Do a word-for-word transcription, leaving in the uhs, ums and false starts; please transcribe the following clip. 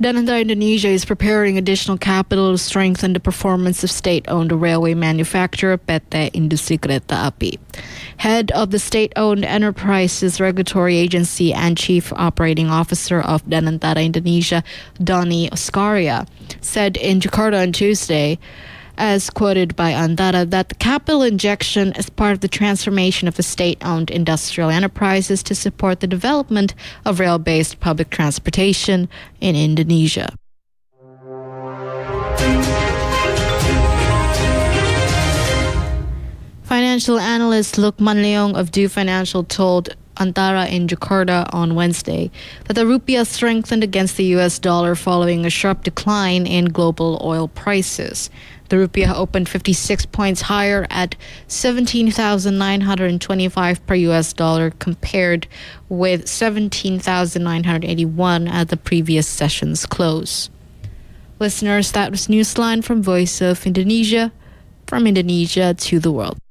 Danantara Indonesia is preparing additional capital to strengthen the performance of state-owned railway manufacturer P T Industri Kereta Api. Head of the state-owned enterprises regulatory agency and chief operating officer of Danantara Indonesia, Doni Oskaria, said in Jakarta on Tuesday, as quoted by Antara, that the capital injection is part of the transformation of the state-owned industrial enterprises to support the development of rail-based public transportation in Indonesia. Financial analyst Lukman Leong of Do Financial told Antara in Jakarta on Wednesday that the rupiah strengthened against the U S dollar following a sharp decline in global oil prices. The rupiah opened fifty-six points higher at seventeen thousand nine hundred twenty-five per U S dollar compared with seventeen thousand nine hundred eighty-one at the previous session's close. Listeners, that was Newsline from Voice of Indonesia, from Indonesia to the world.